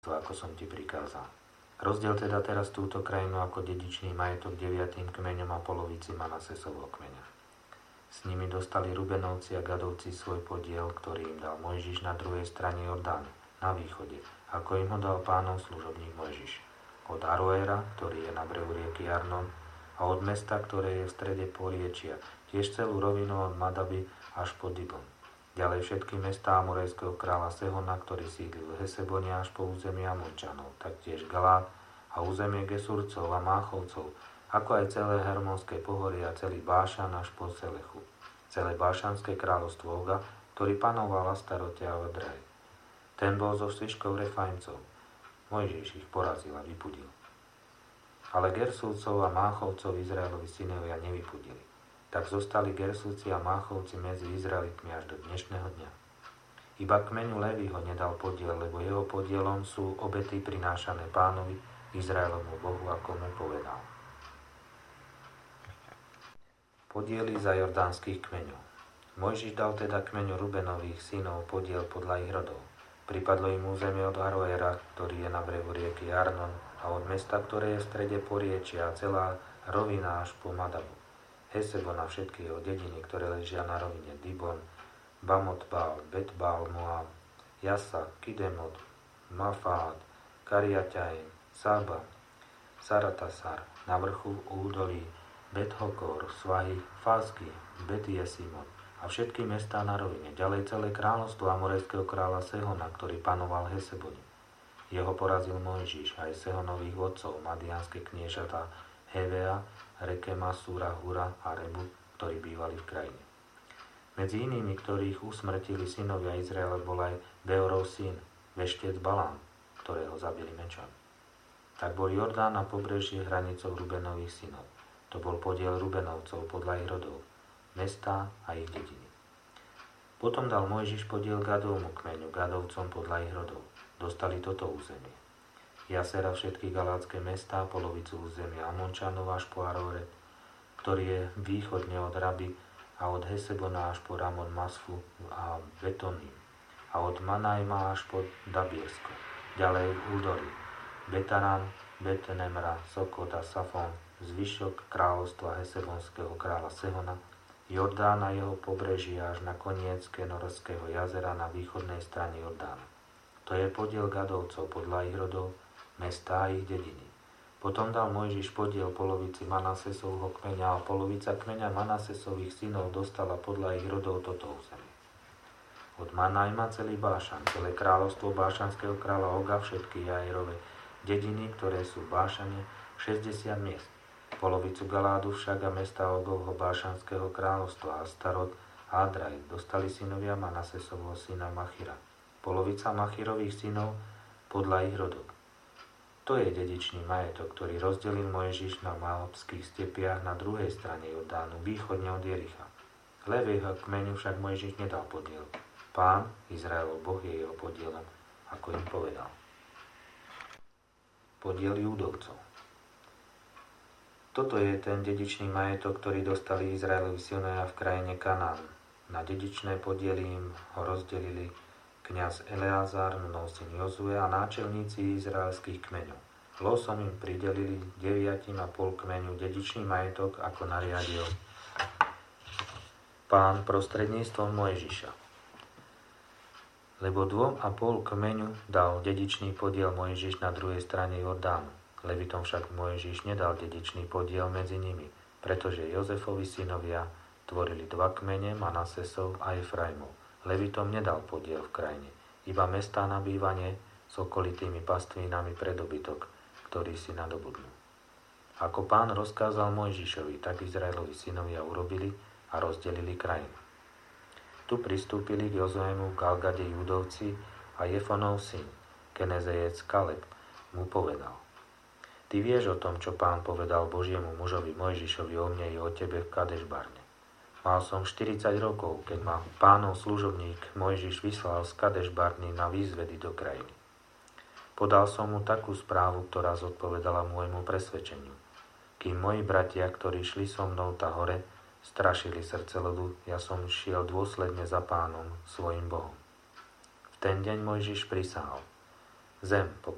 ako som ti prikázal. Rozdiel teda teraz túto krajinu ako dedičný majetok 9. kmeňom a polovici Manasesovho kmeňa. S nimi dostali Rubenovci a Gadovci svoj podiel, ktorý im dal Mojžiš na druhej strane Jordánu, na východe, ako im ho dal Pánov služobník Mojžiš. Od Aroéra, ktorý je na brehu rieky Arnon, a od mesta, ktoré je v strede Poriečia, tiež celú rovinu od Madaby až po Dibon. Ďalej všetky mestá amorejského kráľa Sehona, ktorý sídlil v Hesebone až po územie Amončanov, taktiež Galát a územie Gesurcov a Máchovcov, ako aj celé Hermonské pohorie a celý Bášan až po Selechu. Celé Bášanské kráľovstvo Oga, ktorý panoval v Astarote a Edreji. Ten bol zo zvyškov Refajmcov. Mojžiš ich porazil a vypudil. Ale Gersúcov a Máchovcov Izraelovi synovia nevypudili. Tak zostali Gersúci a Máchovci medzi Izraelitmi až do dnešného dňa. Iba kmeňu Levího nedal podiel, lebo jeho podielom sú obety prinášané Pánovi, Izraelovmu Bohu, ako mu povedal. Podiely za jordánskych kmeňov. Mojžiš dal teda kmeňu Rubenových synov podiel podľa ich rodov. Pripadlo im územie od Aroéra, ktorý je na brehu rieky Arnon, a od mesta, ktoré je v strede Poriečia, a celá rovina až po Madabu. Hesebon a všetky jeho dediny, ktoré ležia na rovine Dibon, Bamot-Bál, Bet-Bál, Moab, Jasa, Kidemot, Mafád, Kariaťaim, Sába, Saratasar, na vrchu údolí, Bet-Hokor, Svahy, Fásky, Bet-Jesimot a všetky mestá na rovine. Ďalej celé kráľovstvo amorejského kráľa Sehona, ktorý panoval v Hesebone. Jeho porazil Mojžiš aj Sehonových vodcov, madiánske kniežatá Hevea, Rekema, Súra, Hura a Rebu, ktorí bývali v krajine. Medzi inými, ktorých usmrtili synovia Izraela, bol aj Beorov syn, veštec Balám, ktorého zabili mečom. Tak bol Jordán na pobreží hranicou Rubenových synov. To bol podiel Rubenovcov podľa ich rodov, mestá a ich dediny. Potom dal Mojžiš podiel Gadovmu kmeňu, Gadovcom podľa ich rodov. Dostali toto územie. Jasera, všetky galátske mestá, polovicu územia Amončanov až po Aroret, ktorý je východne od Raby a od Hesebona až po Ramon Masfu a Betoním a od Manajma až po Dabiersko. Ďalej údolí Betaran, Betnemra, Sokot a Safon, zvyšok kráľovstva Hesebonského kráľa Sehona, Jordán a jeho pobreží až na koniec Kenorského jazera na východnej strane Jordána. To je podiel Gadovcov podľa ich rodov, mestá a ich dediny. Potom dal Mojžiš podiel polovici Manasesovho kmeňa a polovica kmeňa Manasesových synov dostala podľa ich rodov toto územie. Od Manajma celý Bášan, celé kráľovstvo Bášanského kráľa Oga, všetky Jairove dediny, ktoré sú v Bášane, 60 miest. Polovicu Galádu však a mesta Ogovho Bášanského kráľovstva Astarot a Adraj dostali synovia Manasesovho syna Machira. Polovica Machirových synov podľa ich rodov. To je dedičný majetok, ktorý rozdelil Mojžiš na Moabských stepiach na druhej strane Jordánu, východne od Jericha. Levého kmeňu však Mojžiš nedal podiel. Pán, Izraelov Boh, je jeho podielom, ako im povedal. Podiel Júdovcov. Toto je ten dedičný majetok, ktorý dostali Izraelovi synovia v krajine Kanán. Na dedičné podiely im ho rozdelili kňaz Eleazar, Nunov syn Jozue a náčelníci izraelských kmeňov. Losom im pridelili 9,5 kmeňu dedičný majetok, ako nariadil Pán prostredníctvom Mojžiša. Lebo 2,5 kmeňu dal dedičný podiel Mojžiš na druhej strane Jordánu. Levitom však Mojžiš nedal dedičný podiel medzi nimi, pretože Jozefovi synovia tvorili 2 kmene, Manasesov a Efraimov. Levitom nedal podiel v krajine, iba mestá na bývanie s okolitými pastvínami pre dobytok, ktorý si nadobudnú. Ako Pán rozkázal Mojžišovi, tak Izraelovi synovia urobili a rozdelili krajinu. Tu pristúpili k Jozuemu v Galgade Judovci a Jefonov syn, Kenezejec Kaleb, mu povedal: Ty vieš o tom, čo Pán povedal Božiemu mužovi Mojžišovi o mne i o tebe v Kadešbarne. Mal som 40 rokov, keď ma Pánov služobník Mojžiš vyslal z Kadešbarny na výzvedy do krajiny. Podal som mu takú správu, ktorá zodpovedala môjmu presvedčeniu. Kým moji bratia, ktorí šli so mnou tá hore, strašili srdce ľudu, ja som šiel dôsledne za Pánom, svojim Bohom. V ten deň Mojžiš prisahal: Zem, po